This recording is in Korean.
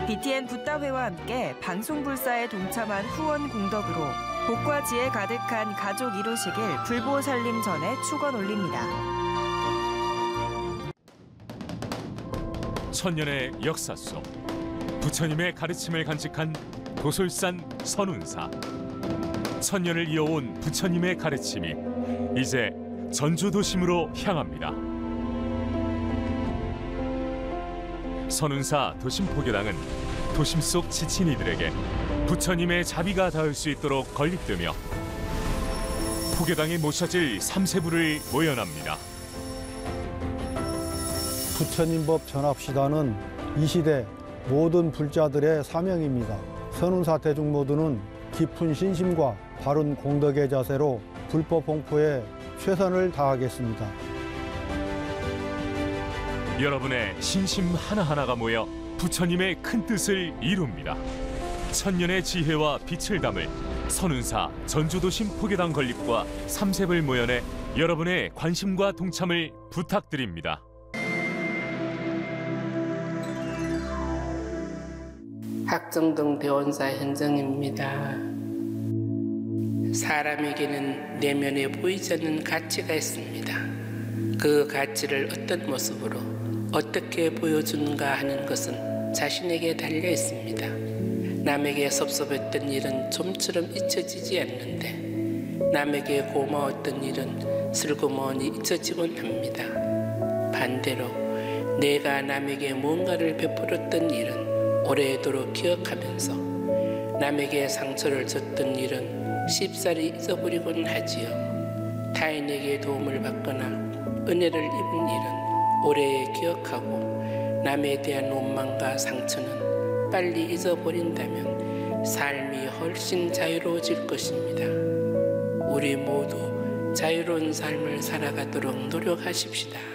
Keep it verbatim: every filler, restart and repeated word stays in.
비티엔 붓다회와 함께 방송불사에 동참한 후원 공덕으로 복과 지혜 가득한 가족 이루시길 불보살림 전에 축원 올립니다. 천년의 역사 속 부처님의 가르침을 간직한 도솔산 선운사. 천년을 이어온 부처님의 가르침이 이제 전주도심으로 향합니다. 선운사 도심포교당은 도심 속 지친 이들에게 부처님의 자비가 닿을 수 있도록 건립되며 포교당에 모셔질 삼세부를 모연합니다. 부처님법 전합시다는 이 시대 모든 불자들의 사명입니다. 선운사 대중 모두는 깊은 신심과 바른 공덕의 자세로 불법 홍포에 최선을 다하겠습니다. 여러분의 신심 하나하나가 모여 부처님의 큰 뜻을 이룹니다. 천년의 지혜와 빛을 담을 선운사 전주도심 포교당 건립과 삼세불 모연에 여러분의 관심과 동참을 부탁드립니다. 학정동 대원사 현정입니다. 사람에게는 내면에 보이지 않는 가치가 있습니다. 그 가치를 어떤 모습으로 어떻게 보여주는가 하는 것은 자신에게 달려 있습니다. 남에게 섭섭했던 일은 좀처럼 잊혀지지 않는데 남에게 고마웠던 일은 슬그머니 잊혀지곤 합니다. 반대로 내가 남에게 뭔가를 베풀었던 일은 오래도록 기억하면서 남에게 상처를 줬던 일은 쉽사리 잊어버리곤 하지요. 타인에게 도움을 받거나 은혜를 입은 일은 오래 기억하고 남에 대한 원망과 상처는 빨리 잊어버린다면 삶이 훨씬 자유로워질 것입니다. 우리 모두 자유로운 삶을 살아가도록 노력하십시다.